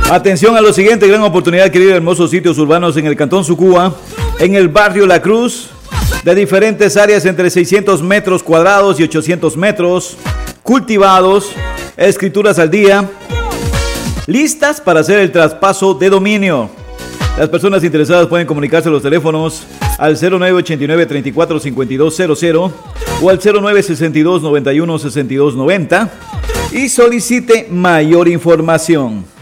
Atención a lo siguiente, gran oportunidad de adquirir hermosos sitios urbanos en el Cantón Sucúa, en el barrio La Cruz, de diferentes áreas entre 600 metros cuadrados y 800 metros, cultivados, escrituras al día, listas para hacer el traspaso de dominio. Las personas interesadas pueden comunicarse a los teléfonos al 0989-345200 o al 0962-91-6290 y solicite mayor información.